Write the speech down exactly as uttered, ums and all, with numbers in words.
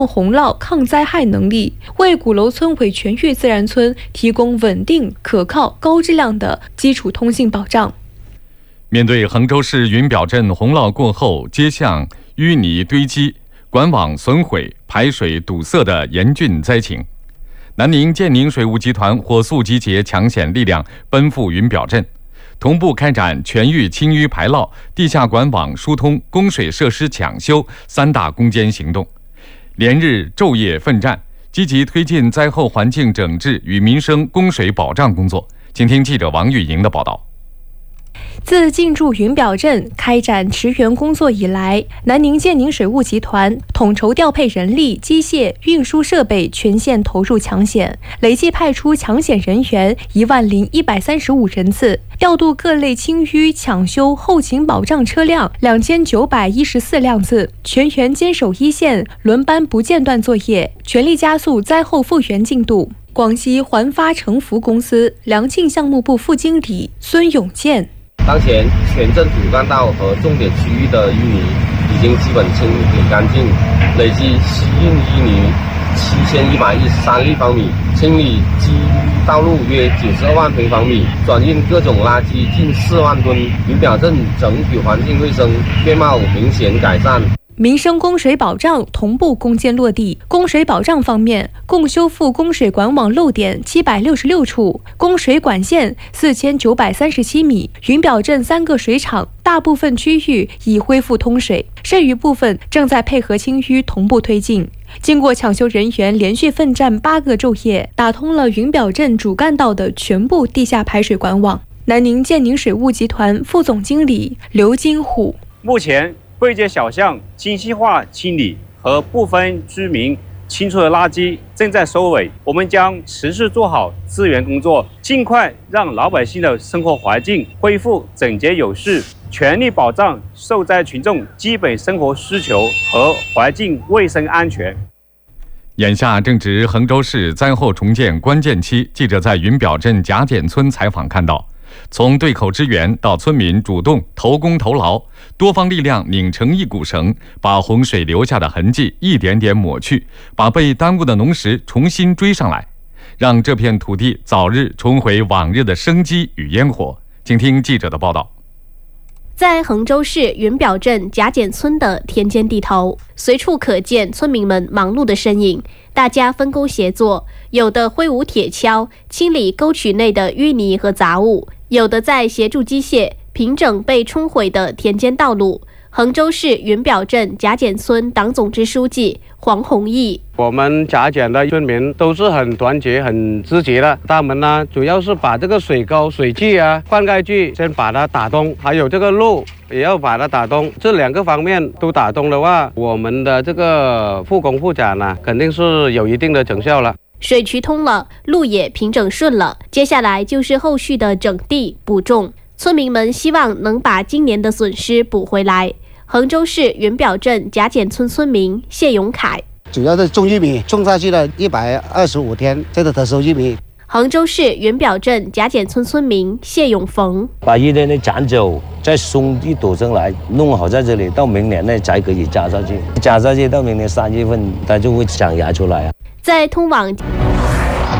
洪涝抗灾害能力，为鼓楼村委全域自然村提供稳定、可靠、高质量的基础通信保障。 面对衡州市云表镇洪涝过后街巷淤泥堆积、管网损毁、排水堵塞的严峻灾情，南宁建宁水务集团火速集结抢险力量，奔赴云表镇，同步开展全域清淤排涝、地下管网疏通、供水设施抢修三大攻坚行动，连日昼夜奋战，积极推进灾后环境整治与民生供水保障工作。请听记者王玉莹的报道。 自进驻云表镇开展驰援工作以来，南宁建宁水务集团统筹调配人力、机械、运输设备，全线投入抢险，累计派出抢险人员一万零一百三十五人次，调度各类清淤、抢修、后勤保障车辆两千九百一十四辆次，全员坚守一线，轮班不间断作业，全力加速灾后复原进度。广西环发成福公司良庆项目部副经理孙永健。 当前，全镇主干道和重点区域的淤泥已经基本清理干净，累计吸运淤泥七千一百一十三立方米，清理基道路约九十二万平方米，转运各种垃圾近四万吨。云表镇整体环境卫生面貌明显改善。 民生供水保障同步攻坚落地。供水保障方面，共修复供水管网漏点七百六十六处，供水管线四千九百三十七米。云表镇三个水厂大部分区域已恢复通水，剩余部分正在配合清淤同步推进。经过抢修人员连续奋战八个昼夜，打通了云表镇主干道的全部地下排水管网。南宁建宁水务集团副总经理刘金虎： 目前贵街小巷精细化清理和部分居民清除的垃圾正在收尾，我们将持续做好支援工作，尽快让老百姓的生活环境恢复整洁有序，全力保障受灾群众基本生活需求和环境卫生安全。 眼下正值衡州市灾后重建关键期，记者在云表镇贾简村采访看到，从对口支援到村民主动投工投劳，多方力量拧成一股绳，把洪水留下的痕迹一点点抹去，把被耽误的农时重新追上来，让这片土地早日重回往日的生机与烟火。请听记者的报道。 在衡州市云表镇贾简村的田间地头，随处可见村民们忙碌的身影，大家分工协作，有的挥舞铁锹清理沟渠内的淤泥和杂物，有的在协助机械平整被冲毁的田间道路。衡州市云表镇贾简村党总支书记黄宏义： 我们贾简的村民都是很团结、很积极的。他们呢，主要是把这个水沟、水渠啊、灌溉具先把它打通，还有这个路也要把它打通。这两个方面都打通的话，我们的这个复工复产呢，肯定是有一定的成效了。 水渠通了，路也平整顺了，接下来就是后续的整地补种。村民们希望能把今年的损失补回来。衡州市云表镇贾简村村民谢永凯： 主要是种玉米，种下去了一百二十五天，这个特收玉米。 衡州市云表镇贾简村村民谢永逢： 把一年的斩走，再松一朵上来，弄好在这里，到明年呢才可以加下去，加下去到明年三月份它就会长芽出来啊。 在通往